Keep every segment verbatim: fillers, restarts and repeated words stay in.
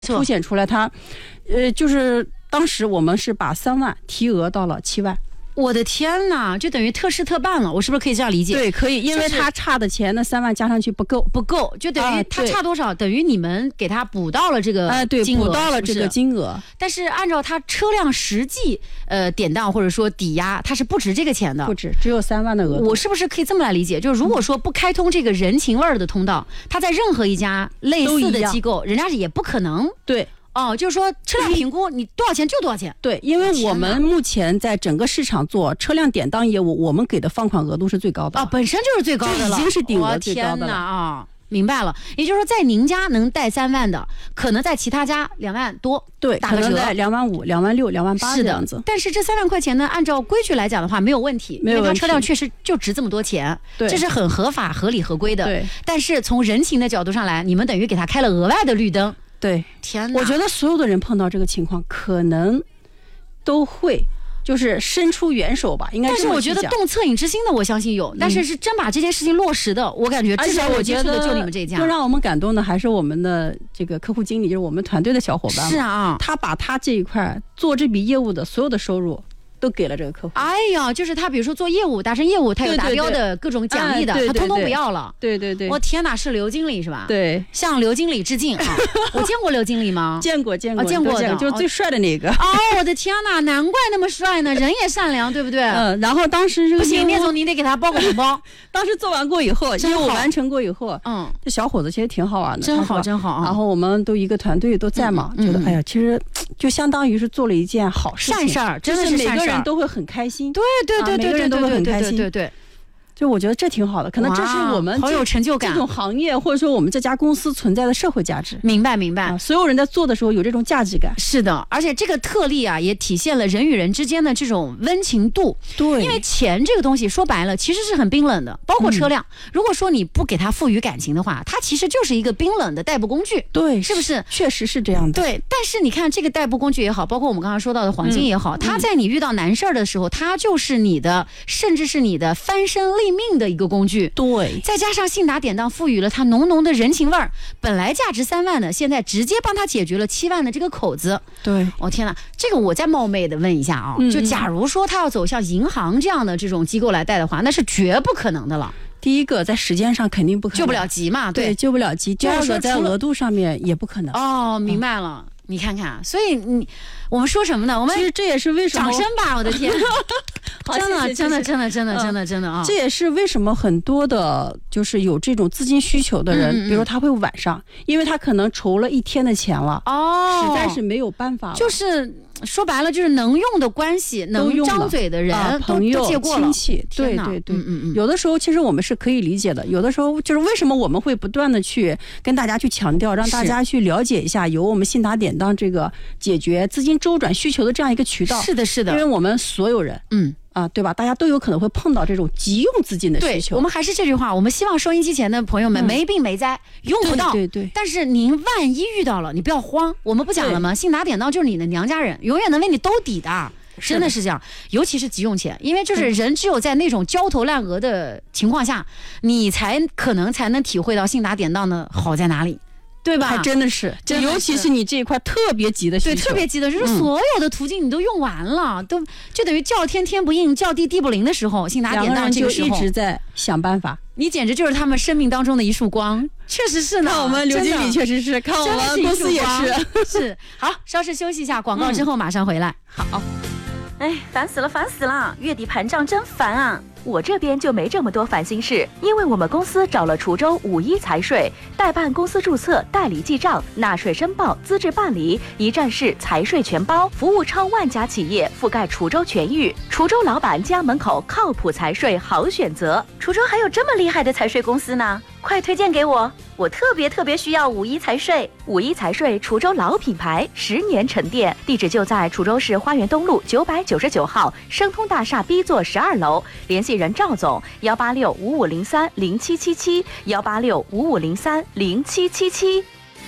凸显出来它，呃，就是当时我们是把三万提额到了七万。 我的天哪，就等于特事特办了，我是不是可以这样理解？ 对，可以，因为他差的钱那三万加上去不够， 不够，就等于他差多少，啊、等于你们给他补到了这个哎、呃，对，补到了这个金额。 但是按照他车辆实际呃典当或者说抵押，他是不值这个钱的， 不值，只有三万的额度。 我是不是可以这么来理解？就是如果说不开通这个人情味儿的通道，他在任何一家类似的机构，人家也不可能对。 哦，就是说车辆评估你多少钱就多少钱。 对，因为我们目前在整个市场做车辆典当业务，我们给的放款额度是最高的啊，本身就是最高的了， 已经是顶额最高的了啊。明白了，也就是说，在您家能贷三万的，可能在其他家两万多， 对， 打个折， 可能在两万五、两万六、两万八这样子。 但是这三万块钱呢，按照规矩来讲的话，没有问题， 没有问题， 因为它车辆确实就值这么多钱， 对， 这是很合法、合理、合规的。 对， 但是从人情的角度上来，你们等于给他开了额外的绿灯。 对， 天哪！ 我觉得所有的人碰到这个情况，可能都会。就是伸出援手吧，应该。 但是我觉得动恻隐之心的，我相信有，嗯、但是是真把这件事情落实的，我感觉至少我接触的就你们这一家。 更让我们感动的还是我们的这个客户经理，就是我们团队的小伙伴。 是啊， 他把他这一块做这笔业务的所有的收入都给了这个客户。 哎呀，就是他比如说做业务达成业务，他有达标的各种奖励的， 对对对， 他通通不要了。 对对对， 我天哪，是刘经理是吧？ 对， 向刘经理致敬啊！我见过刘经理吗？ 见过见过、 啊、见过的， 就是最帅的那个。 哦，我的天哪，难怪那么帅呢，人也善良，对不对？ 嗯，然后当时不行，聂总你得给他包个红包。 当时做完过以后，业务完成过以后， 嗯， 这小伙子其实挺好玩的， 真好真好啊。 然后我们都一个团队都在嘛， 嗯、 觉得哎呀，其实就相当于是做了一件好事情，善事儿，真的是每个人都会很开心。 对对对对对， 每个人都会很开心。 对对对， 就我觉得这挺好的，可能这是我们好有成就感这种行业或者说我们这家公司存在的社会价值。 明白明白、 啊，所有人在做的时候有这种价值感。 是的，而且这个特例啊，也体现了人与人之间的这种温情度。 对， 因为钱这个东西说白了其实是很冰冷的，包括车辆、嗯、如果说你不给它赋予感情的话，它其实就是一个冰冷的代步工具。 对， 是不是？ 确实是这样的。 对，但是你看这个代步工具也好，包括我们刚刚说到的黄金也好、嗯、它在你遇到难事儿的时候、嗯、它就是你的甚至是你的翻身立命的一个工具。 对， 再加上信达典当赋予了它浓浓的人情味儿，本来价值三万的，现在直接帮他解决了七万的这个口子。 对， 我、哦、天哪，这个我再冒昧的问一下啊、哦嗯，就假如说他要走向银行这样的这种机构来贷的话，那是绝不可能的了。 第一个在时间上肯定不可能， 救不了急嘛，对， 对救不了急。第二个在额度上面也不可能。 哦，明白了。嗯，你看看，所以你我们说什么呢？我们其实这也是为什么掌声吧！我的天，真的谢谢真的真的真的真的真的啊！ 这也是为什么很多的，就是有这种资金需求的人，嗯嗯嗯比如他会晚上，因为他可能筹了一天的钱了， 哦， 实在是没有办法了， 就是说白了，就是能用的关系，能张嘴的人， 啊、朋友、亲戚，对对对， 嗯嗯嗯。 有的时候其实我们是可以理解的，有的时候就是为什么我们会不断的去跟大家去强调，让大家去了解一下，由我们信达典当这个解决资金周转需求的这样一个渠道。 是的，是的， 因为我们所有人， 嗯。 啊，对吧？大家都有可能会碰到这种急用资金的需求。 对，我们还是这句话，我们希望收音机前的朋友们、嗯、没病没灾，用不到。 对对对。 但是您万一遇到了，你不要慌。我们不讲了吗？信达典当就是你的娘家人，永远能为你兜底的。真的是这样，尤其是急用钱，因为就是人只有在那种焦头烂额的情况下，嗯、你才可能才能体会到信达典当的好在哪里。对吧？ 还真的是， 真的是尤其是你这一块特别急的需求， 对，特别急的，就是所有的途径你都用完了，嗯、都就等于叫天天不应，叫地地不灵的时候，信达典当这个时候就一直在想办法。 你简直就是他们生命当中的一束光，确实是呢。 看我们刘经理确实是，看我们公司也是。 是，好，稍事休息一下，广告之后马上回来。 嗯、好。 哎，烦死了，烦死了！月底盘账真烦啊！我这边就没这么多烦心事，因为我们公司找了滁州五一财税，代办公司注册、代理记账、纳税申报、资质办理，一站式财税全包，服务超万家企业，覆盖滁州全域。滁州老板家门口靠谱财税好选择，滁州还有这么厉害的财税公司呢，快推荐给我！我特别特别需要五一财税。五一财税滁州老品牌，十年沉淀，地址就在滁州市花园东路九百九十九号生通大厦 B 座十二楼，联系人赵总幺八六五五零三零七七七幺八六五五零三零七七七。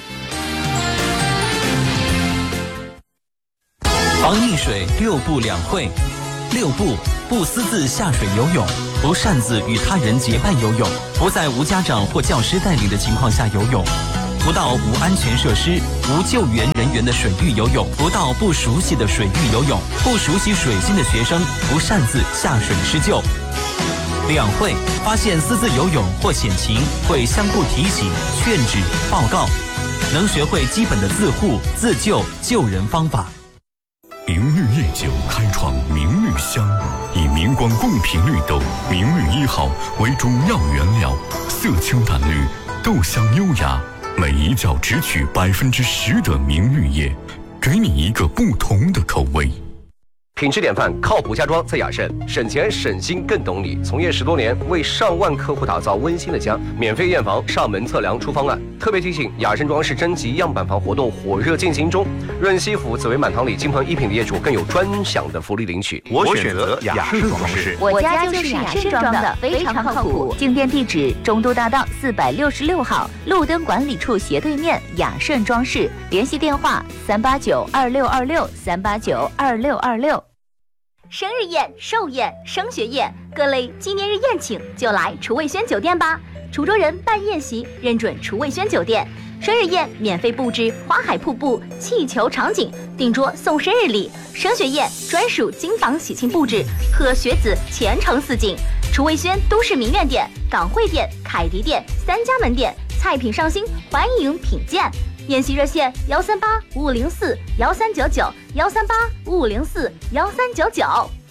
防溺水六不两会。六不：不私自下水游泳，不擅自与他人结伴游泳，不在无家长或教师带领的情况下游泳， 不到无安全设施、无救援人员的水域游泳，不到不熟悉的水域游泳，不熟悉水性的学生不擅自下水施救。两会发现私自游泳或潜情，会相互提醒、劝止、报告，能学会基本的自护、自救、救人方法。 明绿夜酒开创明绿香，以明光贡品绿豆明绿一号为主要原料，色清淡绿，豆香优雅，每一窖只取百分之十的明绿叶，给你一个不同的口味。 品质典范，靠谱家装在雅盛，省钱省心更懂你。从业十多年，为上万客户打造温馨的家，免费验房、上门测量、出方案。特别提醒，雅盛装饰征集样板房活动火热进行中，润西府紫薇满堂里金鹏一品的业主更有专享的福利领取。 我选择雅盛装饰， 我家就是雅盛装的，非常靠谱。进店地址：中都大道四百六十六号，路灯管理处斜对面，雅盛装饰。联系电话：三八九二六二六三八九二六二六。生日宴、寿宴、升学宴，各类纪念日宴请就来厨卫轩酒店吧。滁州人办宴席认准厨卫轩酒店，生日宴免费布置花海瀑布、气球场景，订桌送生日礼；升学宴专属金榜喜庆布置，贺学子前程似锦。厨卫轩都市名苑店、港汇店、凯迪店三家门店，菜品上新，欢迎品鉴。宴席热线：幺三八五五零四幺三九九，幺三八五五零四幺三九九。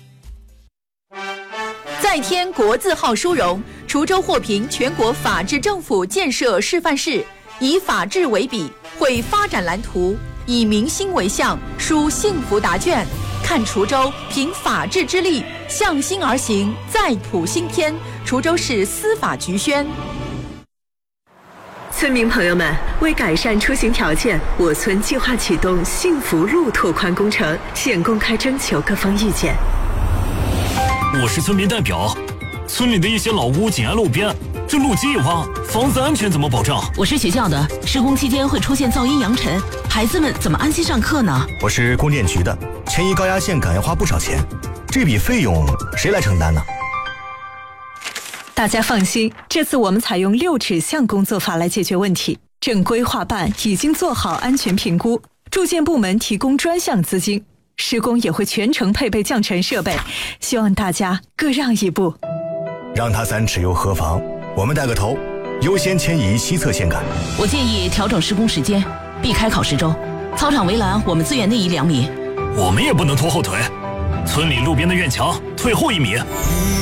再添国字号殊荣，滁州获评全国法治政府建设示范市，以法治为笔，绘发展蓝图，以民心为向，书幸福答卷。看滁州凭法治之力，向心而行，再谱新篇。滁州市司法局宣。 村民朋友们，为改善出行条件，我村计划启动幸福路拓宽工程，现公开征求各方意见。 我是村民代表，村里的一些老屋紧挨路边，这路基一挖，房子安全怎么保障？ 我是学校的，施工期间会出现噪音扬尘，孩子们怎么安心上课呢？ 我是供电局的，迁移高压线杆要花不少钱，这笔费用谁来承担呢？ 大家放心，这次我们采用六指向工作法来解决问题。正规划办已经做好安全评估，住建部门提供专项资金，施工也会全程配备降尘设备，希望大家各让一步。 让他三尺又何妨？我们带个头，优先迁移西侧线杆。 我建议调整施工时间，避开考试周。操场围栏我们自远内移两米。 我们也不能拖后腿，村里路边的院墙退后一米。